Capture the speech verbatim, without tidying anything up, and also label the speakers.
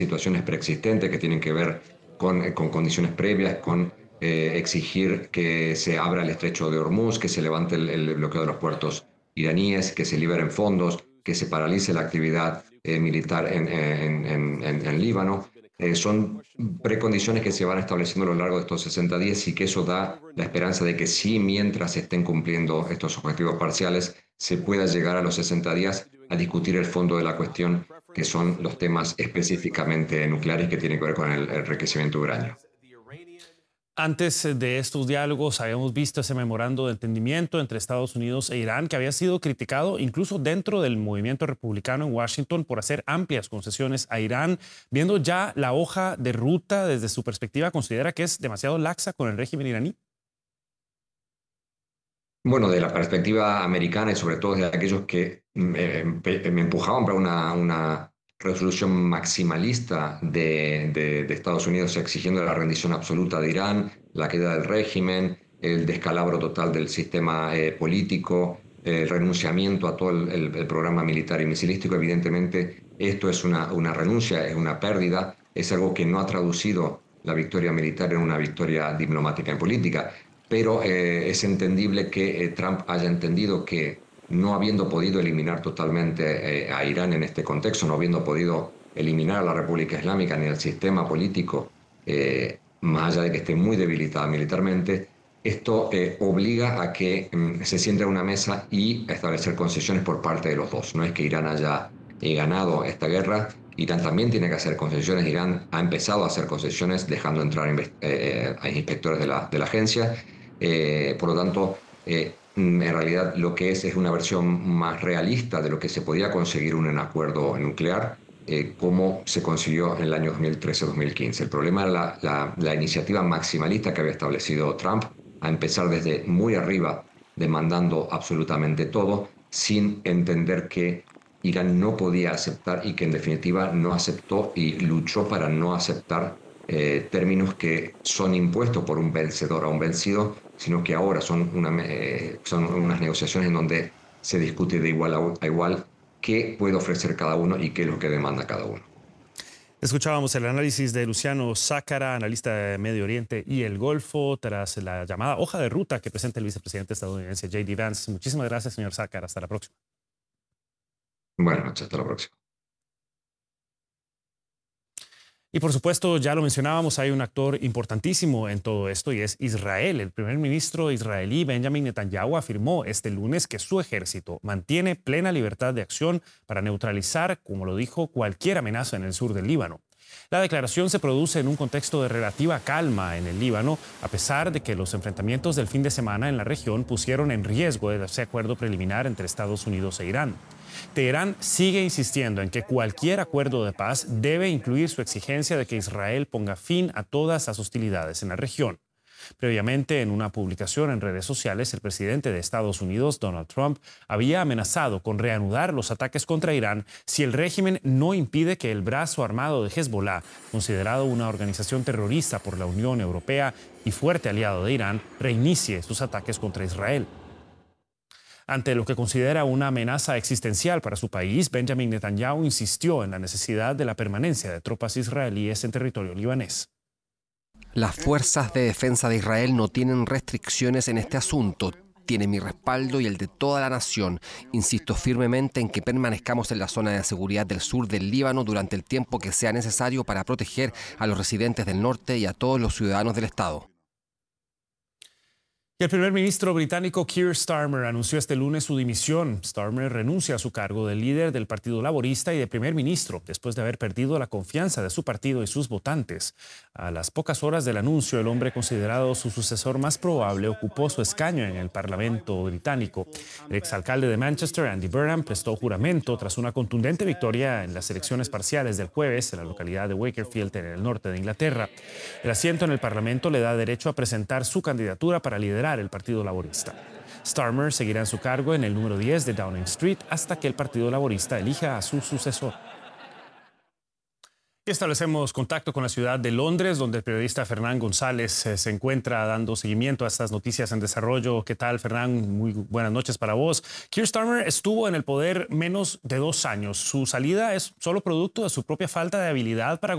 Speaker 1: situaciones preexistentes que tienen que ver con, con condiciones previas, con eh, exigir que se abra el estrecho de Hormuz, que se levante el, el bloqueo de los puertos iraníes, que se liberen fondos, que se paralice la actividad eh, militar en, en, en, en, en Líbano. Eh, son precondiciones que se van estableciendo a lo largo de estos sesenta días y que eso da la esperanza de que sí, mientras se estén cumpliendo estos objetivos parciales, se pueda llegar a los sesenta días a discutir el fondo de la cuestión, que son los temas específicamente nucleares que tienen que ver con el, el enriquecimiento de uranio.
Speaker 2: Antes de estos diálogos habíamos visto ese memorando de entendimiento entre Estados Unidos e Irán que había sido criticado incluso dentro del movimiento republicano en Washington por hacer amplias concesiones a Irán. Viendo ya la hoja de ruta desde su perspectiva, ¿considera que es demasiado laxa con el régimen iraní?
Speaker 1: Bueno, de la perspectiva americana y sobre todo de aquellos que me, me empujaban para una, una resolución maximalista de, de, de Estados Unidos exigiendo la rendición absoluta de Irán, la queda del régimen, el descalabro total del sistema eh, político, el renunciamiento a todo el, el, el programa militar y misilístico. Evidentemente, esto es una, una renuncia, es una pérdida, es algo que no ha traducido la victoria militar en una victoria diplomática y política. Pero eh, es entendible que eh, Trump haya entendido que no habiendo podido eliminar totalmente eh, a Irán en este contexto, no habiendo podido eliminar a la República Islámica ni el sistema político, eh, más allá de que esté muy debilitada militarmente, esto eh, obliga a que mm, se siente a una mesa y a establecer concesiones por parte de los dos. No es que Irán haya eh, ganado esta guerra, Irán también tiene que hacer concesiones. Irán ha empezado a hacer concesiones dejando entrar eh, a inspectores de la, de la agencia. Eh, por lo tanto, eh, en realidad lo que es es una versión más realista de lo que se podía conseguir un acuerdo nuclear, eh, como se consiguió en el año dos mil trece dos mil quince. El problema era la, la, la iniciativa maximalista que había establecido Trump, a empezar desde muy arriba, demandando absolutamente todo, sin entender que Irán no podía aceptar y que en definitiva no aceptó y luchó para no aceptar eh, términos que son impuestos por un vencedor a un vencido, sino que ahora son, una, eh, son unas negociaciones en donde se discute de igual a, a igual qué puede ofrecer cada uno y qué es lo que demanda cada uno.
Speaker 2: Escuchábamos el análisis de Luciano Zácara, analista de Medio Oriente y el Golfo, tras la llamada hoja de ruta que presenta el vicepresidente estadounidense J D Vance. Muchísimas gracias, señor Zácara. Hasta la próxima.
Speaker 1: Buenas noches, hasta la próxima.
Speaker 2: Y por supuesto, ya lo mencionábamos, hay un actor importantísimo en todo esto y es Israel. El primer ministro israelí Benjamin Netanyahu afirmó este lunes que su ejército mantiene plena libertad de acción para neutralizar, como lo dijo, cualquier amenaza en el sur del Líbano. La declaración se produce en un contexto de relativa calma en el Líbano, a pesar de que los enfrentamientos del fin de semana en la región pusieron en riesgo ese acuerdo preliminar entre Estados Unidos e Irán. Teherán sigue insistiendo en que cualquier acuerdo de paz debe incluir su exigencia de que Israel ponga fin a todas las hostilidades en la región. Previamente, en una publicación en redes sociales, el presidente de Estados Unidos, Donald Trump, había amenazado con reanudar los ataques contra Irán si el régimen no impide que el brazo armado de Hezbollah, considerado una organización terrorista por la Unión Europea y fuerte aliado de Irán, reinicie sus ataques contra Israel. Ante lo que considera una amenaza existencial para su país, Benjamin Netanyahu insistió en la necesidad de la permanencia de tropas israelíes en territorio libanés.
Speaker 3: Las fuerzas de defensa de Israel no tienen restricciones en este asunto. Tiene mi respaldo y el de toda la nación. Insisto firmemente en que permanezcamos en la zona de seguridad del sur del Líbano durante el tiempo que sea necesario para proteger a los residentes del norte y a todos los ciudadanos del Estado.
Speaker 2: Y el primer ministro británico Keir Starmer anunció este lunes su dimisión. Starmer renuncia a su cargo de líder del Partido Laborista y de primer ministro después de haber perdido la confianza de su partido y sus votantes. A las pocas horas del anuncio, el hombre considerado su sucesor más probable ocupó su escaño en el Parlamento británico. El exalcalde de Manchester, Andy Burnham, prestó juramento tras una contundente victoria en las elecciones parciales del jueves en la localidad de Wakefield, en el norte de Inglaterra. El asiento en el Parlamento le da derecho a presentar su candidatura para liderar el Partido Laborista. Starmer seguirá en su cargo en el número diez de Downing Street hasta que el Partido Laborista elija a su sucesor. Y establecemos contacto con la ciudad de Londres, donde el periodista Fernán González eh, se encuentra dando seguimiento a estas noticias en desarrollo. ¿Qué tal, Fernán? Muy buenas noches para vos. Keir Starmer estuvo en el poder menos de dos años. Su salida es solo producto de su propia falta de habilidad para